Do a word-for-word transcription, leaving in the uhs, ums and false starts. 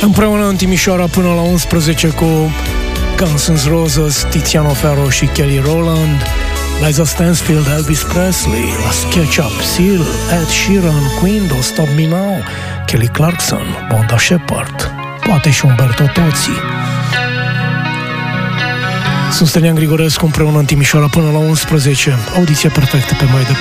Împreună în Timișoara până la unsprezece cu Guns N' Roses, Tiziano Ferro și Kelly Rowland, Liza Stansfield, Elvis Presley, La Sketchup, Seal, Ed Sheeran, Queen, Don't Stop Me Now, Kelly Clarkson, Bonda Shepard, poate și Umberto Tozzi. Sunt Stelian Grigorescu împreună în Timișoara până la unsprezece, audiție perfectă pe mai departe.